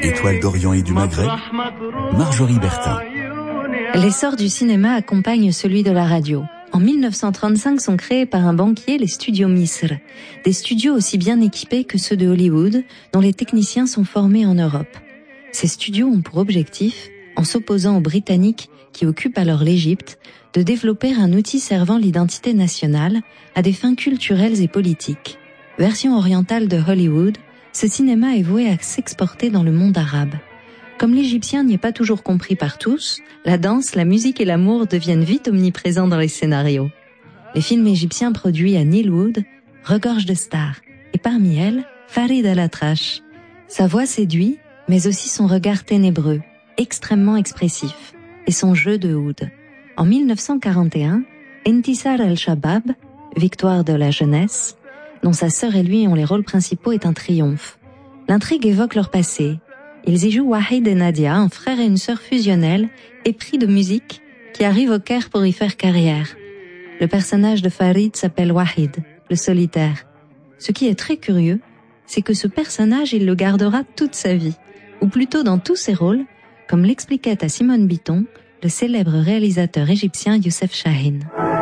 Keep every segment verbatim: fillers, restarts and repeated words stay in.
Étoile d'Orient et du Maghreb, Marjorie Bertin. L'essor du cinéma accompagne celui de la radio. En mille neuf cent trente-cinq sont créés par un banquier les studios Misr, des studios aussi bien équipés que ceux de Hollywood, dont les techniciens sont formés en Europe. Ces studios ont pour objectif, en s'opposant aux Britanniques qui occupent alors l'Égypte, de développer un outil servant l'identité nationale à des fins culturelles et politiques. Version orientale de Hollywood, ce cinéma est voué à s'exporter dans le monde arabe. Comme l'égyptien n'y est pas toujours compris par tous, la danse, la musique et l'amour deviennent vite omniprésents dans les scénarios. Les films égyptiens produits à Nilwood regorgent de stars, et parmi elles, Farid El-Atrache. Sa voix séduit, mais aussi son regard ténébreux, extrêmement expressif, et son jeu de oud. En mille neuf cent quarante et un, Intisar El-Shabab, victoire de la jeunesse, dont sa sœur et lui ont les rôles principaux, est un triomphe. L'intrigue évoque leur passé. Ils y jouent Wahid et Nadia, un frère et une sœur fusionnels, épris de musique, qui arrivent au Caire pour y faire carrière. Le personnage de Farid s'appelle Wahid, le solitaire. Ce qui est très curieux, c'est que ce personnage, il le gardera toute sa vie, ou plutôt dans tous ses rôles, comme l'expliquait à Simone Bitton le célèbre réalisateur égyptien Youssef Chahine.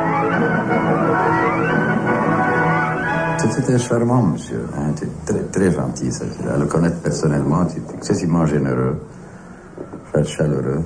C'était charmant, monsieur. Hein, très, très gentil. Ça. À le connaître personnellement, c'était excessivement généreux, très chaleureux.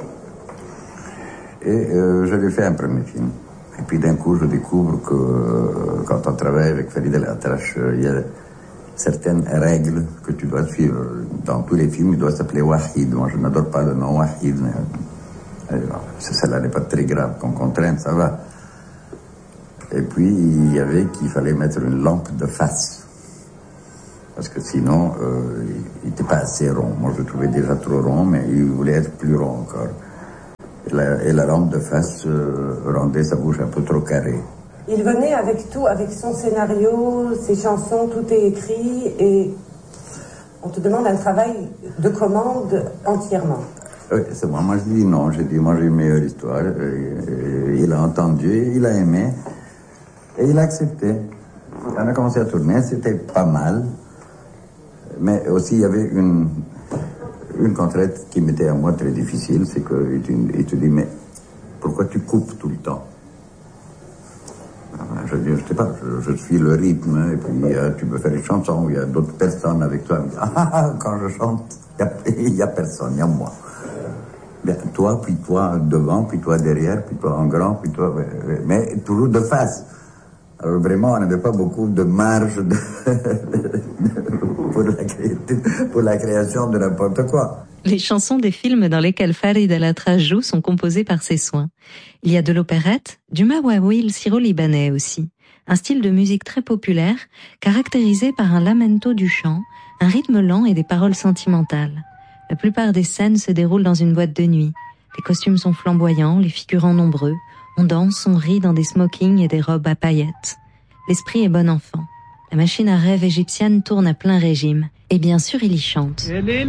Et euh, je lui ai fait un premier film. Et puis d'un coup, je découvre que euh, quand on travaille avec Farid El-Atrache, euh, il y a certaines règles que tu dois suivre. Dans tous les films, il doit s'appeler Wahid. Moi, je n'adore pas le nom Wahid, mais euh, celle-là n'est pas très grave. Comme contrainte, ça va. Et puis, il y avait qu'il fallait mettre une lampe de face. Parce que sinon, euh, il n'était pas assez rond. Moi, je le trouvais déjà trop rond, mais il voulait être plus rond encore. Et la, et la lampe de face euh, rendait sa bouche un peu trop carrée. Il venait avec tout, avec son scénario, ses chansons, tout est écrit, et on te demande un travail de commande entièrement. Oui, c'est moi. Moi, je dis non. J'ai dit, moi, j'ai une meilleure histoire. Et, et il a entendu, il a aimé. Et il a accepté. On a commencé à tourner, c'était pas mal. Mais aussi, il y avait une, une contrainte qui m'était à moi très difficile, c'est qu'il te, il te dit, mais pourquoi tu coupes tout le temps? Je dis, je sais pas, je, je suis le rythme, et puis euh, tu peux faire une chanson où il y a d'autres personnes avec toi. Ah, quand je chante, il n'y a, a personne, il y a moi. Bien, toi, puis toi devant, puis toi derrière, puis toi en grand, puis toi... Mais toujours de face. Alors vraiment, on n'avait pas beaucoup de marge de pour, la cré... pour la création de n'importe quoi. Les chansons des films dans lesquels Farid El-Atrache joue sont composées par ses soins. Il y a de l'opérette, du mawawil syro-libanais aussi, un style de musique très populaire, caractérisé par un lamento du chant, un rythme lent et des paroles sentimentales. La plupart des scènes se déroulent dans une boîte de nuit. Les costumes sont flamboyants, les figurants nombreux. On danse, on rit dans des smokings et des robes à paillettes. L'esprit est bon enfant. La machine à rêve égyptienne tourne à plein régime. Et bien sûr, il y chante.